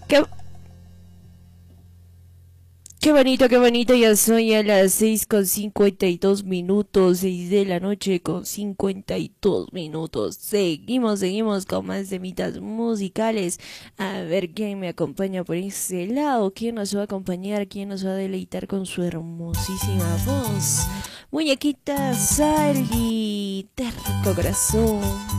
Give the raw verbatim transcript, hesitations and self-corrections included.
Qué, qué bonito, qué bonito. Ya son ya las seis con cincuenta y dos minutos. Seis de la noche con cincuenta y dos minutos. Seguimos, seguimos con más temitas musicales. A ver quién me acompaña por ese lado. ¿Quién nos va a acompañar? ¿Quién nos va a deleitar con su hermosísima voz? Muñequita Sally, terco corazón.